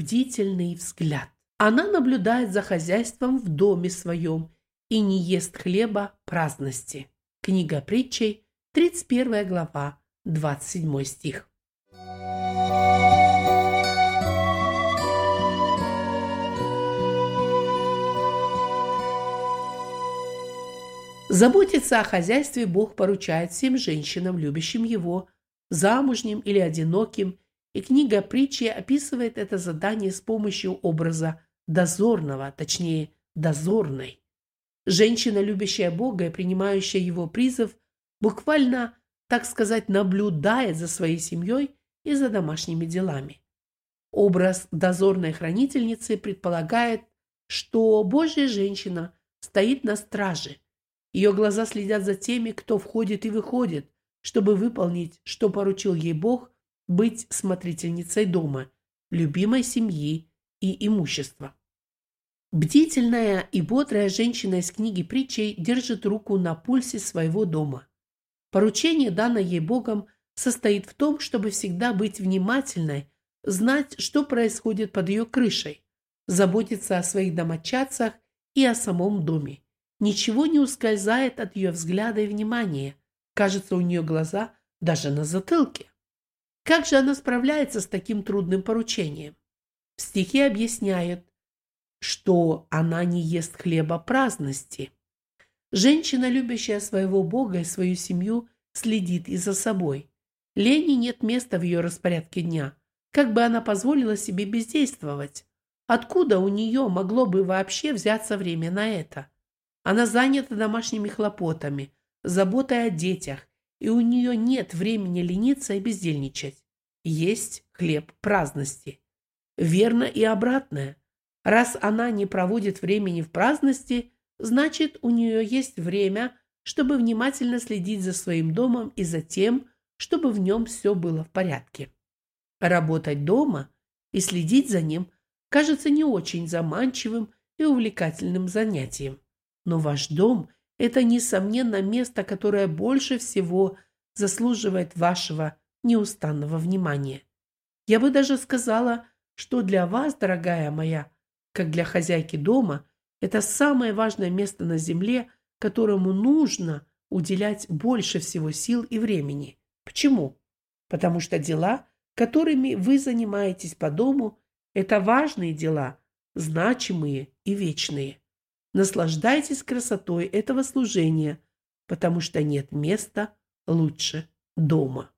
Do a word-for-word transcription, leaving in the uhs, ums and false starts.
бдительный взгляд. Она наблюдает за хозяйством в доме своем и не ест хлеба праздности. Книга притчей, тридцать первая глава, двадцать седьмой стих. Заботиться о хозяйстве Бог поручает всем женщинам, любящим Его, замужним или одиноким, и книга притчи описывает это задание с помощью образа дозорного, точнее, дозорной. Женщина, любящая Бога и принимающая Его призыв, буквально, так сказать, наблюдает за своей семьей и за домашними делами. Образ дозорной хранительницы предполагает, что Божья женщина стоит на страже. Ее глаза следят за теми, кто входит и выходит, чтобы выполнить, что поручил ей Бог, быть смотрительницей дома, любимой семьи и имущества. Бдительная и бодрая женщина из книги притчей держит руку на пульсе своего дома. Поручение, данное ей Богом, состоит в том, чтобы всегда быть внимательной, знать, что происходит под ее крышей, заботиться о своих домочадцах и о самом доме. Ничего не ускользает от ее взгляда и внимания. Кажется, у нее глаза даже на затылке. Как же она справляется с таким трудным поручением? В стихе объясняет, что она не ест хлеба праздности. Женщина, любящая своего Бога и свою семью, следит и за собой. Лени нет места в ее распорядке дня. Как бы она позволила себе бездействовать? Откуда у нее могло бы вообще взяться время на это? Она занята домашними хлопотами, заботой о детях, и у нее нет времени лениться и бездельничать. Есть хлеб праздности. Верно и обратное. Раз она не проводит времени в праздности, значит, у нее есть время, чтобы внимательно следить за своим домом и за тем, чтобы в нем все было в порядке. Работать дома и следить за ним кажется не очень заманчивым и увлекательным занятием. Но ваш дом – это, несомненно, место, которое больше всего заслуживает вашего неустанного внимания. Я бы даже сказала, что для вас, дорогая моя, как для хозяйки дома, это самое важное место на земле, которому нужно уделять больше всего сил и времени. Почему? Потому что дела, которыми вы занимаетесь по дому, это важные дела, значимые и вечные. Наслаждайтесь красотой этого служения, потому что нет места лучше дома.